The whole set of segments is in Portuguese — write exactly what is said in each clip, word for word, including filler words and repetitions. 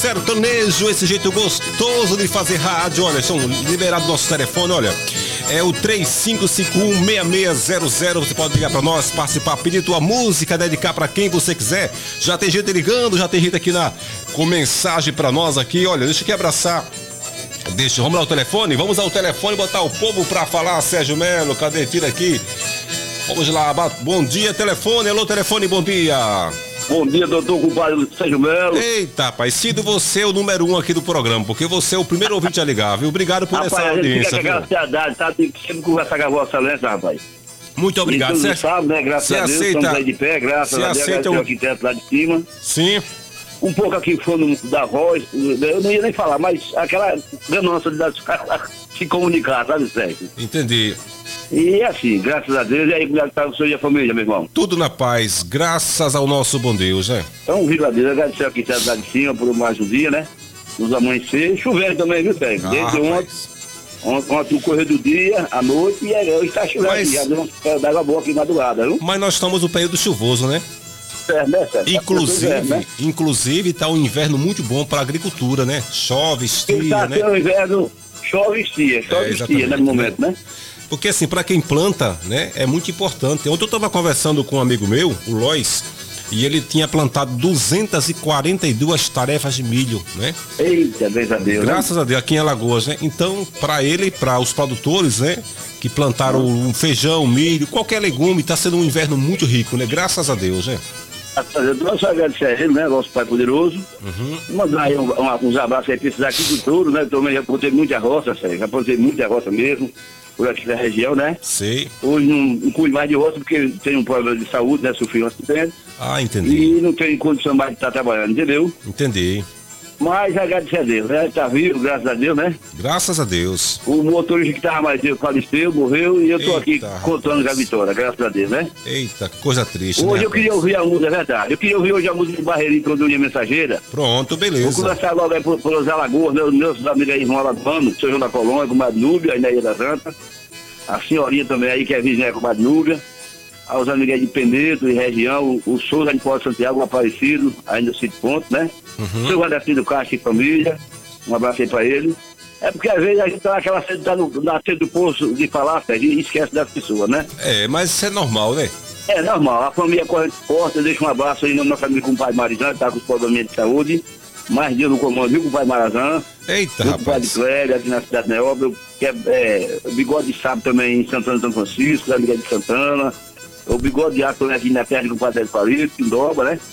Sertanejo, esse jeito gostoso de fazer rádio. Olha, estão liberados nosso telefone, olha. É o três cinco cinco um, seis seis zero zero. Você pode ligar para nós, participar, pedir tua música, dedicar para quem você quiser. Já tem gente ligando, já tem gente aqui na, com mensagem para nós aqui. Olha, deixa eu abraçar. Deixa, vamos lá o telefone? Vamos ao telefone botar o povo para falar, Sérgio Melo. Cadê? Tira aqui. Vamos lá, bom dia, telefone. Alô, telefone, bom dia. Bom dia, doutor compadre Sérgio Melo. Eita, rapaz, sido você é o número um aqui do programa, porque você é o primeiro ouvinte a ligar, viu? Obrigado por rapaz, essa audiência. Rapaz, a gente tá sempre conversar com a vossa excelência, rapaz. Muito obrigado, Você sabe, né? Graças Cê a Deus, aceita... estamos aí de pé, graças Cê a Deus, aceita um... um... arquiteto lá de cima. Sim. Um pouco aqui falando da voz, eu não ia nem falar, mas aquela ganância de dar se comunicar, sabe, Sérgio? Entendi. E assim, graças a Deus, e aí, como é que tá o senhor e a família, meu irmão? Tudo na paz, graças ao nosso bom Deus, né? Então, viva a Deus, agradecer aqui lá de cima por mais um dia, né? Nos amanhecer, chovendo também, viu, Sérgio? Ah, desde ontem, ontem, ontem o correr do dia, à noite, e aí, hoje está chovendo, mas... já deu uma d'água boa aqui na madrugada, viu? Mas nós estamos no período chuvoso, né? É, né, Sérgio? Inclusive, é, né? inclusive tá um inverno muito bom para a agricultura, né? Chove, estia, tá, né? Tá, o inverno chove, estia, chove, é, estia, né, no momento, né? Porque assim, para quem planta, né, é muito importante. Ontem eu estava conversando com um amigo meu, o Lois, e ele tinha plantado duzentas e quarenta e duas tarefas de milho, né? Eita, graças a Deus. Graças né? a Deus, aqui em Alagoas, né? Então, para ele, para os produtores, né, que plantaram um feijão, milho, qualquer legume, está sendo um inverno muito rico, né? Graças a Deus, né? Nós agradecemos a ele, né, nosso Pai Poderoso. Uhum. Mandar aí um, um, uns abraços aí para esses agricultores, né? Eu também já plantei muita roça, Sérgio, já plantei muita roça mesmo, por aqui na região, né? Sei. Hoje não, não cuido mais de roça porque tem um problema de saúde, né? Sofri um acidente. Ah, entendi. E não tenho condição mais de estar trabalhando, entendeu? Entendi. Mas agradecer a Deus, né? Tá vivo, graças a Deus, né? Graças a Deus. O motorista que estava mais Deus faleceu, morreu e eu tô Eita, aqui contando a vitória, graças a Deus, né? Eita, que coisa triste, Hoje né, eu queria ouvir a música, é verdade. Eu queria ouvir hoje a música do Barreirinho, quando eu ia mensageira. Pronto, beleza. Vou começar logo aí pelos Alagoas, meus, meus amigos aí, João Alabano, São João da Colônia, com Madnúbia, aí na Ilha da Santa. A senhorinha também aí, que é vizinha com Madnúbia. Aos amigos aí de Penedo e região, o, o Souza de Porto Santiago, o Aparecido, ainda Cito Ponto, né? Uhum. Seu Guardacinho do Caixa e família, um abraço aí pra ele. É porque às vezes a gente tá naquela sede, tá no, na sede do poço de falar, Sérgio, e esquece das pessoas, né? É, mas isso é normal, né? É normal, a família corre porta, eu deixo um abraço aí no nosso amigo com o pai Marizão, que tá com os probleminhas de saúde. Mais dias no comando, viu, com o pai Marazão. Eita, viu, rapaz. Com o pai de Clélia, aqui na cidade de Neóbio, que é, é Bigode de Sábio também em Santana de São Francisco, amiga de Santana. O Bigode de Aço aqui na terra com o Padre Palito, em Doba, né?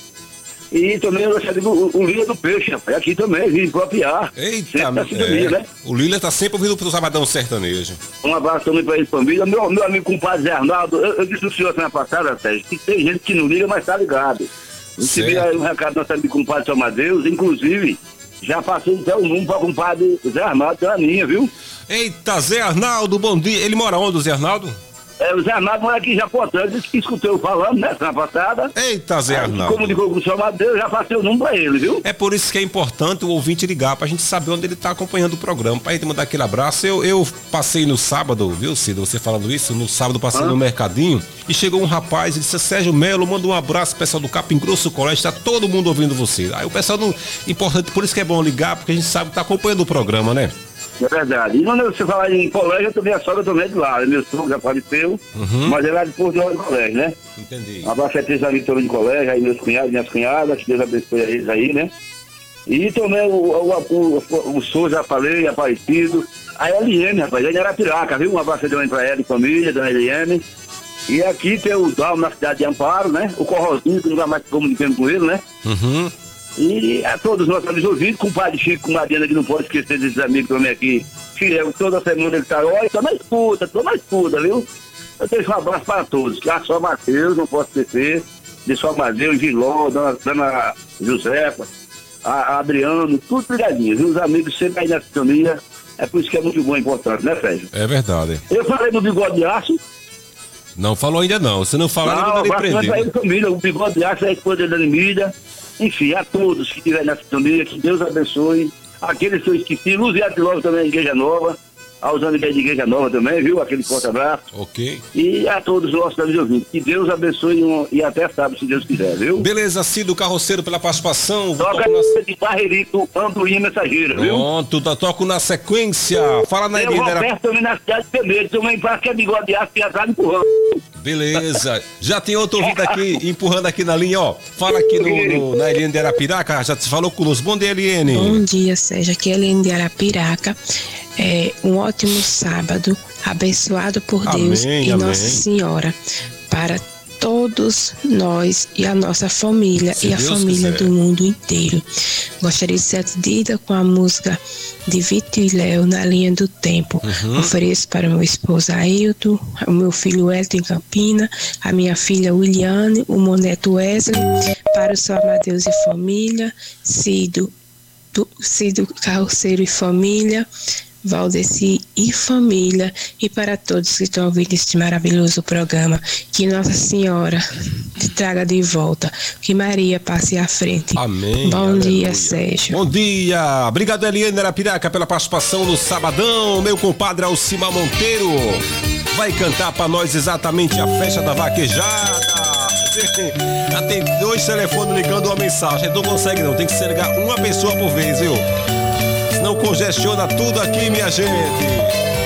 E também eu digo, o, o Lila do Peixe, rapaz, aqui também, vim propriar. Eita, tá é. né? O Lila tá sempre ouvindo pro Sabadão Sertanejo. Um abraço também pra ele, família. Meu, meu amigo compadre Zé Arnaldo, eu, eu disse ao senhor semana passada, Sérgio, que tem gente que não liga, mas tá ligado. Recebi aí um recado do nosso amigo compadre São Mateus, inclusive, já passei até o número para o compadre Zé Arnaldo, da minha, viu? Eita, Zé Arnaldo, bom dia. Ele mora onde, o Zé Arnaldo? É, o Zé Arnaldo mora aqui já portanto, disse que escutou eu falando, né, semana passada. Eita, Zé Arnaldo. Comunicou com o São Mateus, já passei o número para ele, viu? É por isso que é importante o ouvinte ligar, pra gente saber onde ele tá acompanhando o programa, pra gente mandar aquele abraço. Eu, eu passei no sábado, viu, Cida, você falando isso, no sábado passei ah. no mercadinho e chegou um rapaz e disse, Sérgio Melo, manda um abraço pro pessoal do Capim Grosso Colégio, tá todo mundo ouvindo você. Aí o pessoal, não, importante, por isso que é bom ligar, porque a gente sabe que tá acompanhando o programa, né? É verdade. E quando você falar em colégio, eu também a sogra também é de lá. Meu sogro já faleceu, uhum. mas ele é de Porto de Colégio, né? Entendi. Um abraço a três amigos todos de colégio, aí meus cunhados, minhas cunhadas, que Deus abençoe eles aí, né? E também o, o, o, o, o Souza, já falei, Aparecido. A L M, rapaz, ele era Piraca, viu? Um abraço também pra ela e família, da L M. E aqui tem o Dalmo na cidade de Amparo, né? O Corrozinho, que não vai mais comunicando com ele, né? Uhum. E a todos nós estamos ouvindo, com o Padre Chico, com Mariana, que não pode esquecer desses amigos também aqui, que é, toda semana ele está, olha, tô na escuta, tô na escuta, viu? Eu deixo um abraço para todos, que a só Mateus, não posso esquecer, de só Mateus, Giló, Dona, Dona Josefa, a, a Adriano, tudo ligadinho, viu? Os amigos sempre aí na sintonia, é por isso que é muito bom e importante, né, Sérgio? É verdade. Eu falei do Bigode de Aço. Não falou ainda não, se não falar, não, eu vou me prender. Ele, família, o Bigode de Aço é a esposa da Limídia. Enfim, a todos que estiverem nessa sintonia, que Deus abençoe. Aqueles que eu esqueci, Luz e Atilóvio também, a Igreja Nova. aos amigos de Igreja Nova também, viu? Aquele forte abraço. Ok. E a todos os nossos amigos ouvintes. Que Deus abençoe um, e até sábado, se Deus quiser, viu? Beleza, Cido Carroceiro, pela participação. Toca na... de Barreirito, Andorinha Mensageira, viu? Pronto, tá, toco na sequência. Fala na Eu Eliane. vou Era... perto também na cidade de Penedo, também faz que é bigode de aço e atrás empurrando. Beleza. Já tem outro ouvido aqui, empurrando aqui na linha, ó. Fala aqui no, no, na Eliane de Arapiraca, já te falou conosco. Bom dia, Eliane. Bom dia, Sérgio. Aqui é Eliane de Arapiraca. É um ótimo sábado, abençoado por Deus Amém, e amém. Nossa Senhora, para todos nós e a nossa família Se e a Deus família quiser. do mundo inteiro. Gostaria de ser atendida com a música de Vitor e Léo, Na Linha do Tempo. Uhum. Ofereço para o meu esposo Ailton, o meu filho Elton em Campina, a minha filha Williane, o meu neto Wesley, para o seu Amadeus e família, Cido, do, Cido Carroceiro e família, Valdeci e família, e para todos que estão ouvindo este maravilhoso programa, que Nossa Senhora te traga de volta, que Maria passe à frente. Amém. Bom Aleluia. dia, Sérgio. Bom dia. Obrigado, Eliane Arapiraca, pela participação no Sabadão. Meu compadre Alcimar Monteiro vai cantar pra nós exatamente a festa da vaquejada. Já tem dois telefones ligando uma mensagem. Não consegue não, tem que se ligar uma pessoa por vez, viu? Senão congestiona tudo aqui, minha gente.